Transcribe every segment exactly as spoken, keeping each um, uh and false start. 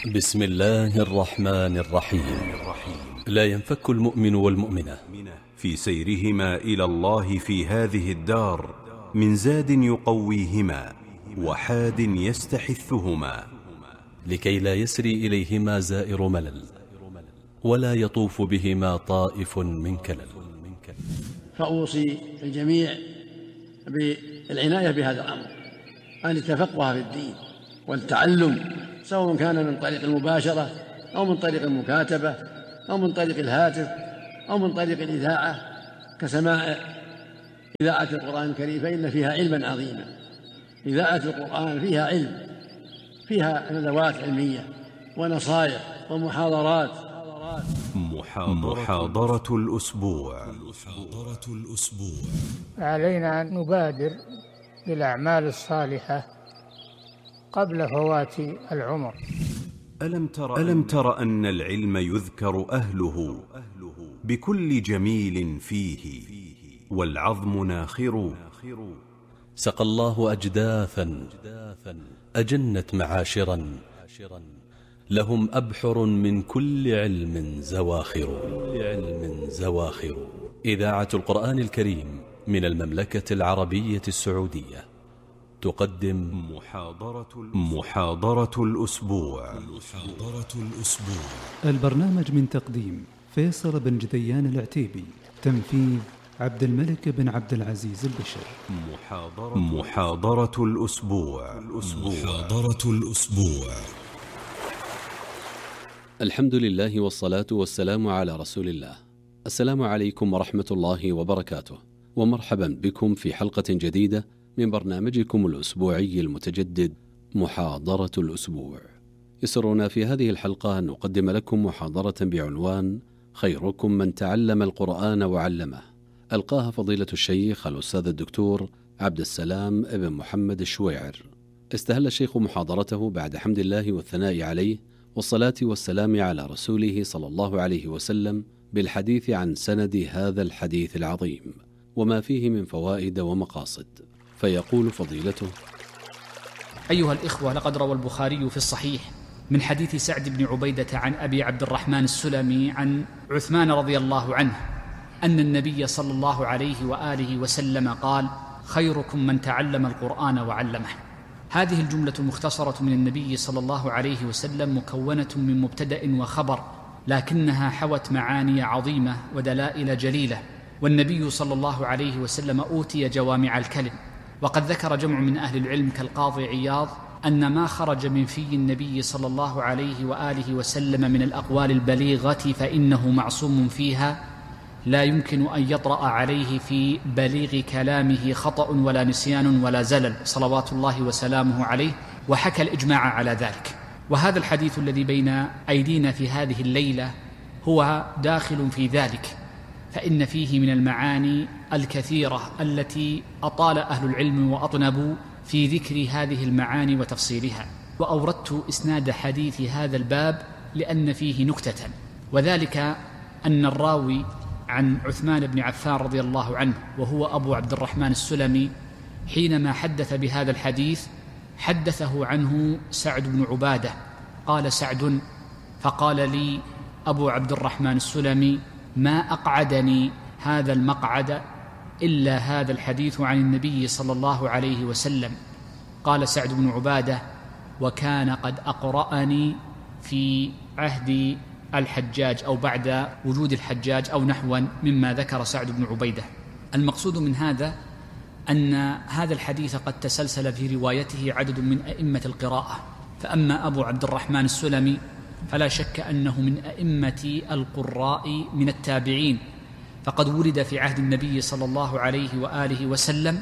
بسم الله الرحمن الرحيم. لا ينفك المؤمن والمؤمنة في سيرهما إلى الله في هذه الدار من زاد يقويهما وحاد يستحثهما، لكي لا يسري إليهما زائر ملل ولا يطوف بهما طائف من كلل. فأوصي الجميع بالعناية بهذا الأمر، أن يتفقه في الدين والتعلم، سواء كان من طريق المباشرة أو من طريق المكاتبة أو من طريق الهاتف أو من طريق الإذاعة كسماع إذاعة القرآن الكريم، فإن فيها علما عظيما. إذاعة القرآن فيها علم، فيها ندوات علمية ونصائح ومحاضرات. محاضرة الأسبوع. علينا أن نبادر بالأعمال الصالحة قبل فوات العمر. ألم تر, ألم تر أن العلم يذكر أهله بكل جميل فيه والعظم ناخر. سقى الله أجداثا أجنت معاشرا، لهم أبحر من كل علم زواخر. إذاعة القرآن الكريم من المملكة العربية السعودية تقدم محاضرة, محاضرة الأسبوع. البرنامج من تقديم فيصل بن جديان العتيبي، تنفيذ عبد الملك بن عبد العزيز البشر. محاضرة, محاضرة الأسبوع. محاضرة الأسبوع. الحمد لله والصلاة والسلام على رسول الله. السلام عليكم ورحمة الله وبركاته، ومرحبا بكم في حلقة جديدة من برنامجكم الأسبوعي المتجدد محاضرة الأسبوع. يسرنا في هذه الحلقة أن نقدم لكم محاضرة بعنوان خيركم من تعلم القرآن وعلمه، ألقاها فضيلة الشيخ الأستاذ الدكتور عبد السلام ابن محمد الشويعر. استهل الشيخ محاضرته بعد حمد الله والثناء عليه والصلاة والسلام على رسوله صلى الله عليه وسلم بالحديث عن سند هذا الحديث العظيم وما فيه من فوائد ومقاصد، فيقول فضيلته: أيها الإخوة، لقد روى البخاري في الصحيح من حديث سعد بن عبيدة عن أبي عبد الرحمن السلمي عن عثمان رضي الله عنه أن النبي صلى الله عليه وآله وسلم قال: خيركم من تعلم القرآن وعلمه. هذه الجملة مختصرة من النبي صلى الله عليه وسلم مكونة من مبتدأ وخبر، لكنها حوت معاني عظيمة ودلائل جليلة، والنبي صلى الله عليه وسلم أوتي جوامع الكلم. وقد ذكر جمع من أهل العلم كالقاضي عياض أن ما خرج من في النبي صلى الله عليه وآله وسلم من الأقوال البليغة فإنه معصوم فيها، لا يمكن أن يطرأ عليه في بليغ كلامه خطأ ولا نسيان ولا زلل صلوات الله وسلامه عليه، وحكى الإجماع على ذلك. وهذا الحديث الذي بين أيدينا في هذه الليلة هو داخل في ذلك، فإن فيه من المعاني الكثيرة التي أطال أهل العلم وأطنبوا في ذكر هذه المعاني وتفصيلها. وأوردت إسناد حديث هذا الباب لأن فيه نكتة، وذلك أن الراوي عن عثمان بن عفان رضي الله عنه وهو أبو عبد الرحمن السلمي حينما حدث بهذا الحديث حدثه عنه سعد بن عبادة. قال سعد: فقال لي أبو عبد الرحمن السلمي: ما أقعدني هذا المقعد إلا هذا الحديث عن النبي صلى الله عليه وسلم. قال سعد بن عبادة: وكان قد أقرأني في عهد الحجاج أو بعد وجود الحجاج أو نحوا مما ذكر سعد بن عبيدة. المقصود من هذا أن هذا الحديث قد تسلسل في روايته عدد من أئمة القراءة، فأما أبو عبد الرحمن السلمي فلا شك أنه من أئمة القراء من التابعين، فقد ولد في عهد النبي صلى الله عليه وآله وسلم،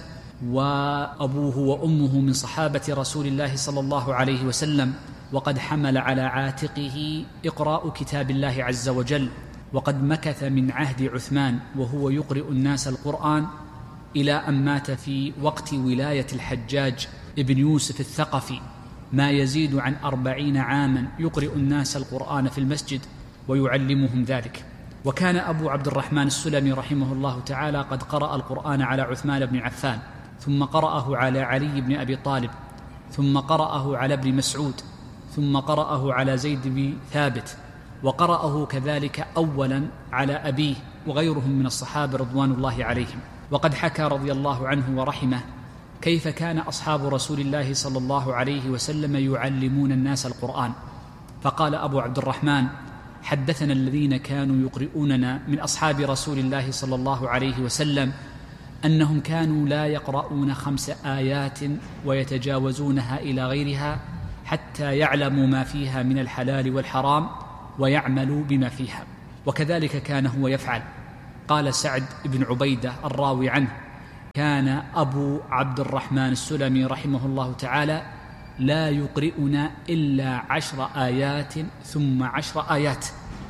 وأبوه وأمه من صحابة رسول الله صلى الله عليه وسلم، وقد حمل على عاتقه إقراء كتاب الله عز وجل، وقد مكث من عهد عثمان وهو يقرئ الناس القرآن إلى أن مات في وقت ولاية الحجاج ابن يوسف الثقفي ما يزيد عن أربعين عاما يقرئ الناس القرآن في المسجد ويعلمهم ذلك. وكان أبو عبد الرحمن السلمي رحمه الله تعالى قد قرأ القرآن على عثمان بن عفان، ثم قرأه على علي بن أبي طالب، ثم قرأه على ابن مسعود، ثم قرأه على زيد بن ثابت، وقرأه كذلك أولا على أبيه وغيرهم من الصحابة رضوان الله عليهم. وقد حكى رضي الله عنه ورحمه كيف كان أصحاب رسول الله صلى الله عليه وسلم يعلمون الناس القرآن. فقال أبو عبد الرحمن: حدثنا الذين كانوا يقرؤوننا من أصحاب رسول الله صلى الله عليه وسلم أنهم كانوا لا يقرؤون خمس آيات ويتجاوزونها إلى غيرها حتى يعلموا ما فيها من الحلال والحرام ويعملوا بما فيها، وكذلك كان هو يفعل. قال سعد بن عبيدة الراوي عنه: كان أبو عبد الرحمن السلمي رحمه الله تعالى لا يقرئنا إلا عشر آيات ثم عشر آيات.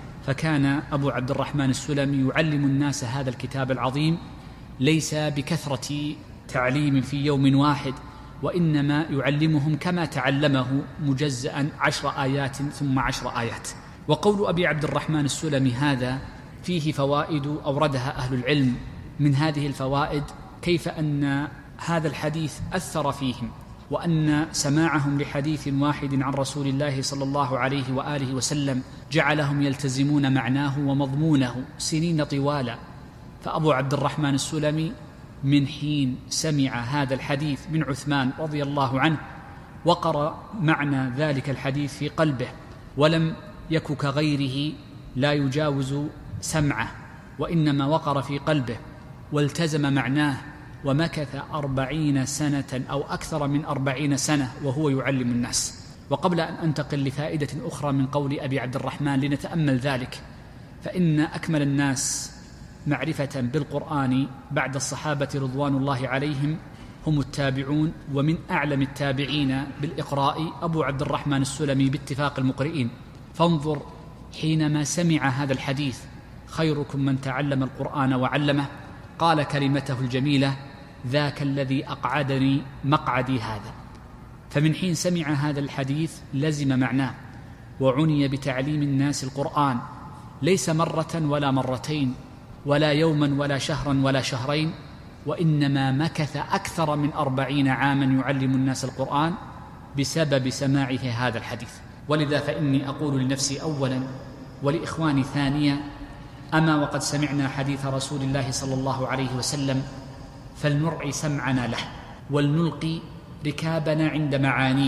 فكان أبو عبد الرحمن السلمي يعلم الناس هذا الكتاب العظيم ليس بكثرة تعليم في يوم واحد، وإنما يعلمهم كما تعلمه مجزأ عشر آيات ثم عشر آيات. وقول أبي عبد الرحمن السلمي هذا فيه فوائد أوردها أهل العلم. من هذه الفوائد كيف أن هذا الحديث أثر فيهم، وأن سماعهم لحديث واحد عن رسول الله صلى الله عليه وآله وسلم جعلهم يلتزمون معناه ومضمونه سنين طوال. فأبو عبد الرحمن السلمي من حين سمع هذا الحديث من عثمان رضي الله عنه وقر معنى ذلك الحديث في قلبه، ولم يك كغيره لا يجاوز سمعه، وإنما وقر في قلبه والتزم معناه، ومكث أربعين سنة أو أكثر من أربعين سنة وهو يعلم الناس. وقبل أن أنتقل لفائدة أخرى من قول أبي عبد الرحمن لنتأمل ذلك، فإن أكمل الناس معرفة بالقرآن بعد الصحابة رضوان الله عليهم هم التابعون، ومن أعلم التابعين بالإقراء أبو عبد الرحمن السلمي باتفاق المقرئين. فانظر حينما سمع هذا الحديث: خيركم من تعلم القرآن وعلمه، قال كلمته الجميلة: ذاك الذي أقعدني مقعدي هذا. فمن حين سمع هذا الحديث لزم معناه، وعني بتعليم الناس القرآن ليس مرة ولا مرتين ولا يوما ولا شهرا ولا شهرين، وإنما مكث أكثر من أربعين عاما يعلم الناس القرآن بسبب سماعه هذا الحديث. ولذا فإني أقول لنفسي أولا ولإخواني ثانيا: أما وقد سمعنا حديث رسول الله صلى الله عليه وسلم فلنرعي سمعنا له، ولنلقي ركابنا عند معانيه،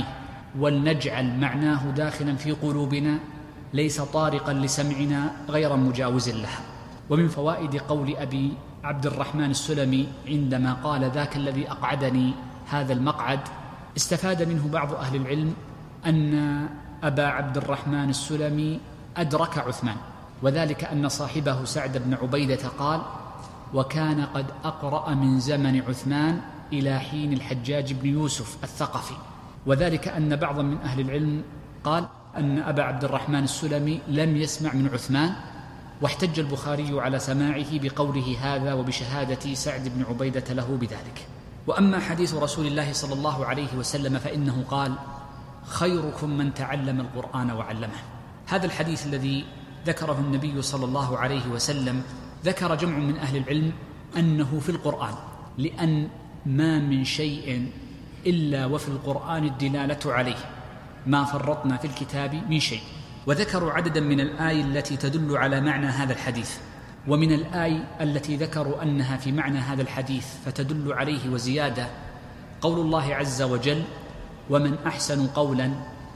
ولنجعل معناه داخلا في قلوبنا ليس طارقا لسمعنا غير مجاوز له. ومن فوائد قول أبي عبد الرحمن السلمي عندما قال: ذاك الذي أقعدني هذا المقعد، استفاد منه بعض أهل العلم أن أبا عبد الرحمن السلمي أدرك عثمان، وذلك أن صاحبه سعد بن عبيدة قال: وكان قد أقرأ من زمن عثمان إلى حين الحجاج بن يوسف الثقفي. وذلك أن بعضا من أهل العلم قال أن أبا عبد الرحمن السلمي لم يسمع من عثمان، واحتج البخاري على سماعه بقوله هذا وبشهادة سعد بن عبيدة له بذلك. وأما حديث رسول الله صلى الله عليه وسلم فإنه قال: خيركم من تعلم القرآن وعلمه. هذا الحديث الذي ذكره النبي صلى الله عليه وسلم ذكر جمع من أهل العلم أنه في القرآن، لأن ما من شيء إلا وفي القرآن الدلالة عليه، ما فرطنا في الكتاب من شيء. وذكروا عددا من الآي التي تدل على معنى هذا الحديث. ومن الآي التي ذكروا أنها في معنى هذا الحديث فتدل عليه وزيادة قول الله عز وجل: ومن أحسن قولا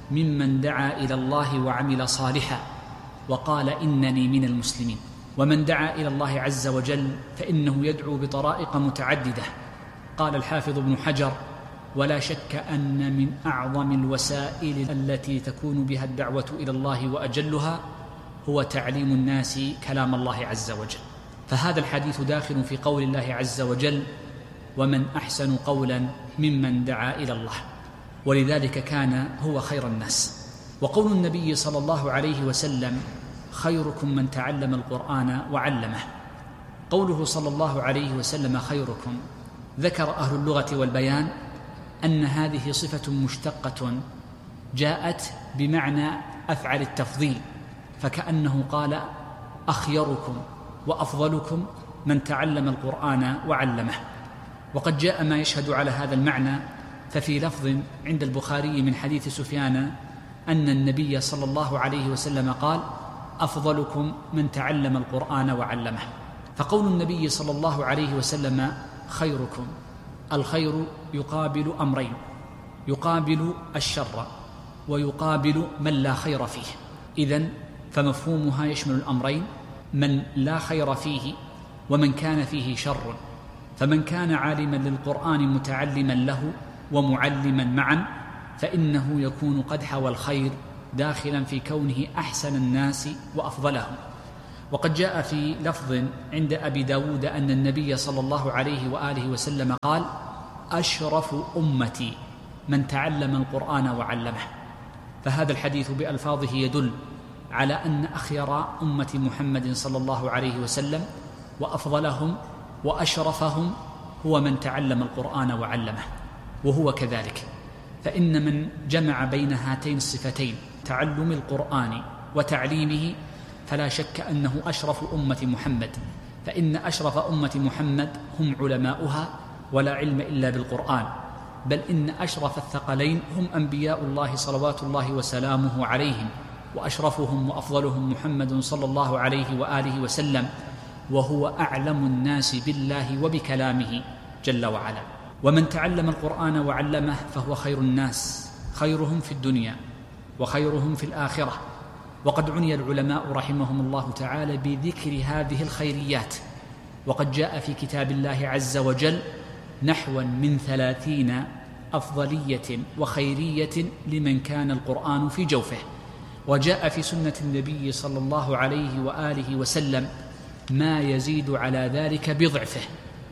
ممن دعا إلى الله وعمل صالحا وقال إنني من المسلمين. ومن دعا إلى الله عز وجل فإنه يدعو بطرائق متعددة. قال الحافظ ابن حجر: ولا شك أن من أعظم الوسائل التي تكون بها الدعوة إلى الله وأجلها هو تعليم الناس كلام الله عز وجل. فهذا الحديث داخل في قول الله عز وجل: ومن أحسن قولا ممن دعا إلى الله، ولذلك كان هو خير الناس. وقول النبي صلى الله عليه وسلم: خيركم من تعلم القرآن وعلمه، قوله صلى الله عليه وسلم خيركم، ذكر أهل اللغة والبيان أن هذه صفة مشتقة جاءت بمعنى أفعل التفضيل، فكأنه قال: أخيركم وأفضلكم من تعلم القرآن وعلمه. وقد جاء ما يشهد على هذا المعنى، ففي لفظ عند البخاري من حديث سفيان أن النبي صلى الله عليه وسلم قال: أفضلكم من تعلم القرآن وعلمه. فقول النبي صلى الله عليه وسلم خيركم، الخير يقابل أمرين: يقابل الشر ويقابل من لا خير فيه. إذن فمفهومها يشمل الأمرين: من لا خير فيه ومن كان فيه شر. فمن كان عالما للقرآن متعلما له ومعلما معا فإنه يكون قد حوى الخير داخلا في كونه أحسن الناس وأفضلهم. وقد جاء في لفظ عند أبي داود أن النبي صلى الله عليه وآله وسلم قال: أشرف أمتي من تعلم القرآن وعلمه. فهذا الحديث بألفاظه يدل على أن أخير أمة محمد صلى الله عليه وسلم وأفضلهم وأشرفهم هو من تعلم القرآن وعلمه. وهو كذلك، فإن من جمع بين هاتين الصفتين تعلم القرآن وتعليمه فلا شك أنه أشرف أمة محمد، فإن أشرف أمة محمد هم علماؤها، ولا علم إلا بالقرآن، بل إن أشرف الثقلين هم أنبياء الله صلوات الله وسلامه عليهم، وأشرفهم وأفضلهم محمد صلى الله عليه وآله وسلم، وهو أعلم الناس بالله وبكلامه جل وعلا. ومن تعلم القرآن وعلمه فهو خير الناس، خيرهم في الدنيا وخيرهم في الآخرة. وقد عني العلماء رحمهم الله تعالى بذكر هذه الخيريات، وقد جاء في كتاب الله عز وجل نحو من ثلاثين أفضلية وخيرية لمن كان القرآن في جوفه. وجاء في سنة النبي صلى الله عليه وآله وسلم ما يزيد على ذلك بضعفه.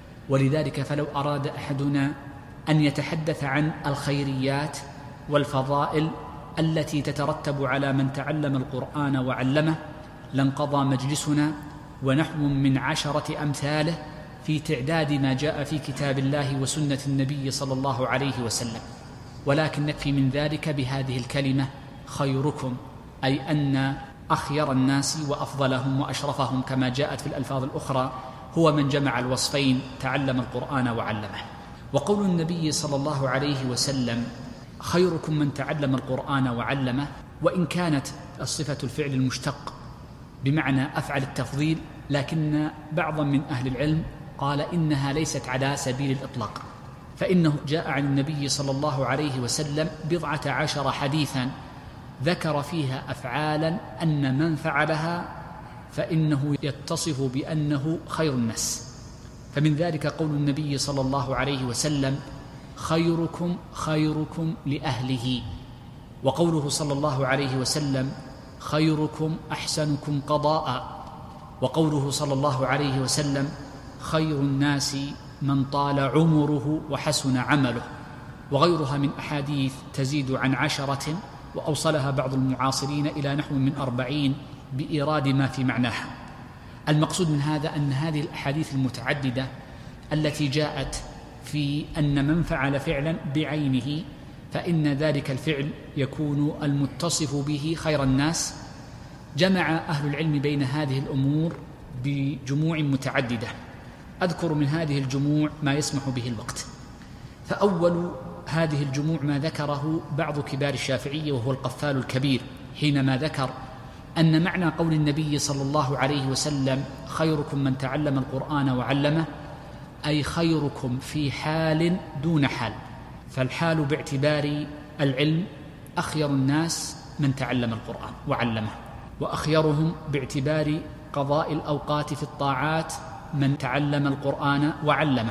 ولذلك فلو أراد أحدنا أن يتحدث عن الخيريات والفضائل التي تترتب على من تعلم القرآن وعلمه لانقضى مجلسنا ونحو من عشرة أمثاله في تعداد ما جاء في كتاب الله وسنة النبي صلى الله عليه وسلم. ولكن نكفي من ذلك بهذه الكلمة: خيركم، أي أن أخير الناس وأفضلهم وأشرفهم كما جاءت في الألفاظ الأخرى هو من جمع الوصفين تعلم القرآن وعلمه. وقول النبي صلى الله عليه وسلم خيركم من تعلم القرآن وعلمه، وإن كانت الصفة الفعل المشتق بمعنى أفعل التفضيل، لكن بعضا من أهل العلم قال إنها ليست على سبيل الإطلاق، فإنه جاء عن النبي صلى الله عليه وسلم بضعة عشر حديثا ذكر فيها أفعالا أن من فعلها فإنه يتصف بأنه خير الناس. فمن ذلك قول النبي صلى الله عليه وسلم خيركم خيركم لأهله، وقوله صلى الله عليه وسلم خيركم أحسنكم قضاء، وقوله صلى الله عليه وسلم خير الناس من طال عمره وحسن عمله، وغيرها من أحاديث تزيد عن عشرة، وأوصلها بعض المعاصرين إلى نحو من أربعين بإيراد ما في معناها. المقصود من هذا أن هذه الأحاديث المتعددة التي جاءت في أن من فعل فعلا بعينه فإن ذلك الفعل يكون المتصف به خير الناس، جمع أهل العلم بين هذه الأمور بجموع متعددة. أذكر من هذه الجموع ما يسمح به الوقت. فأول هذه الجموع ما ذكره بعض كبار الشافعية وهو القفال الكبير، حينما ذكر أن معنى قول النبي صلى الله عليه وسلم خيركم من تعلم القرآن وعلمه أي خيركم في حال دون حال. فالحال باعتبار العلم أخير الناس من تعلم القرآن وعلمه، وأخيرهم باعتبار قضاء الأوقات في الطاعات من تعلم القرآن وعلمه،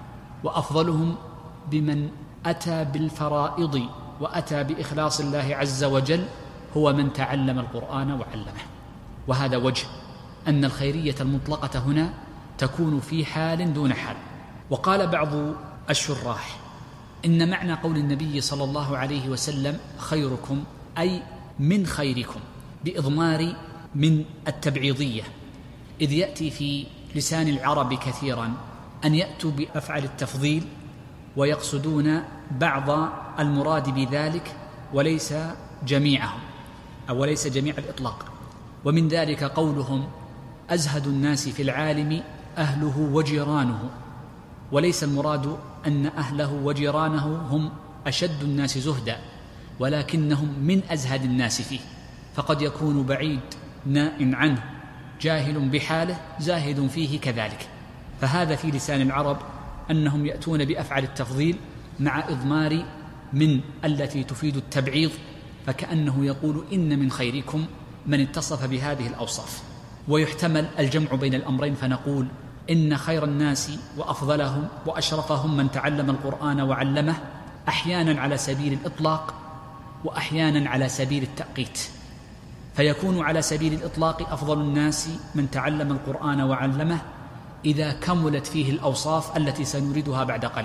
وأفضلهم بمن أتى بالفرائض وأتى بإخلاص الله عز وجل هو من تعلم القرآن وعلمه. وهذا وجه أن الخيرية المطلقة هنا تكون في حال دون حال. وقال بعض الشراح إن معنى قول النبي صلى الله عليه وسلم خيركم أي من خيركم بإضمار من التبعيضية، إذ يأتي في لسان العرب كثيرا أن يأتوا بأفعال التفضيل ويقصدون بعض المراد بذلك وليس جميعهم أو وليس جميع الإطلاق. ومن ذلك قولهم أزهد الناس في العالم أهله وجيرانه، وليس المراد أن أهله وجيرانه هم أشد الناس زهدا، ولكنهم من أزهد الناس فيه، فقد يكون بعيد ناء عنه جاهل بحاله زاهد فيه كذلك. فهذا في لسان العرب أنهم يأتون بأفعل التفضيل مع إضمار من التي تفيد التبعيض، فكأنه يقول إن من خيركم من اتصف بهذه الأوصاف. ويحتمل الجمع بين الأمرين فنقول إن خير الناس وأفضلهم وأشرفهم من تعلم القرآن وعلمه، أحيانا على سبيل الإطلاق وأحيانا على سبيل التأقيت. فيكون على سبيل الإطلاق أفضل الناس من تعلم القرآن وعلمه إذا كملت فيه الأوصاف التي سنريدها بعد قليل.